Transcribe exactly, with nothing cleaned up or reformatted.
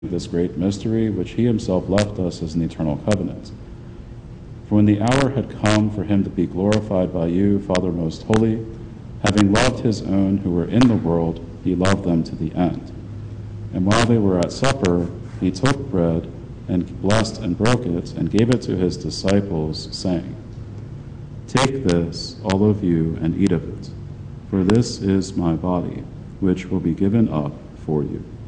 this great mystery which he himself left us as an eternal covenant. For when the hour had come for him to be glorified by you, Father most holy, having loved his own who were in the world, he loved them to the end. And while they were at supper, he took bread and blessed and broke it and gave it to his disciples, saying, "Take this, all of you, and eat of it, for this is my body, which will be given up for you."